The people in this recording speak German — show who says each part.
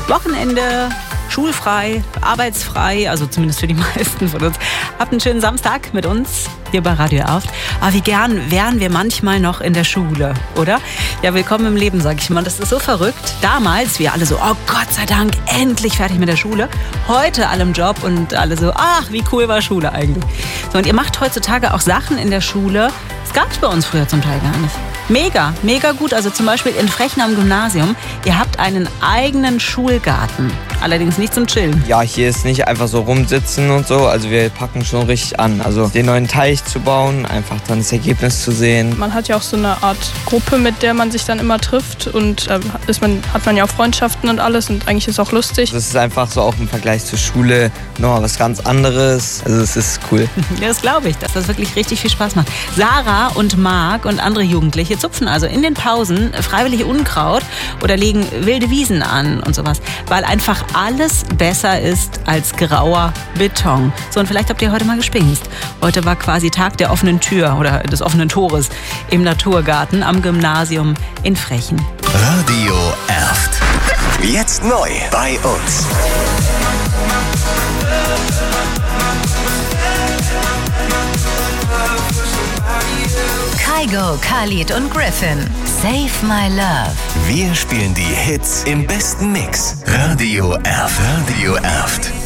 Speaker 1: Wochenende, schulfrei, arbeitsfrei, also zumindest für die meisten von uns. Habt einen schönen Samstag mit uns hier bei Radio Erft. Aber wie gern wären wir manchmal noch in der Schule, oder? Ja, willkommen im Leben, sag ich mal. Das ist so verrückt. Damals, wir alle so, oh Gott sei Dank, endlich fertig mit der Schule. Heute alle im Job und alle so, ach, wie cool war Schule eigentlich. So, und ihr macht heutzutage auch Sachen in der Schule, das gab es bei uns früher zum Teil gar nicht. Mega gut. Also zum Beispiel in Frechen am Gymnasium. Ihr habt einen eigenen Schulgarten. Allerdings nicht zum Chillen.
Speaker 2: Ja, hier ist nicht einfach so rumsitzen und so. Also wir packen schon richtig an. Also den neuen Teich zu bauen, einfach dann das Ergebnis zu sehen.
Speaker 3: Man hat ja auch so eine Art Gruppe, mit der man sich dann immer trifft. Und hat man ja auch Freundschaften und alles. Und eigentlich ist es auch lustig.
Speaker 2: Das ist einfach so auch im Vergleich zur Schule nochmal was ganz anderes. Also es ist cool.
Speaker 1: Ja, das glaube ich, dass das wirklich richtig viel Spaß macht. Sarah und Marc und andere Jugendliche zupfen also in den Pausen freiwillig Unkraut oder legen wilde Wiesen an und sowas, weil einfach alles besser ist als grauer Beton. So, und vielleicht habt ihr heute mal gespingst. Heute war quasi Tag der offenen Tür oder des offenen Tores im Naturgarten am Gymnasium in Frechen.
Speaker 4: Radio Erft. Jetzt neu bei uns.
Speaker 5: Kygo, Khalid und Griffin. Save My Love.
Speaker 4: Wir spielen die Hits im besten Mix. Radio Erft. Radio Erft.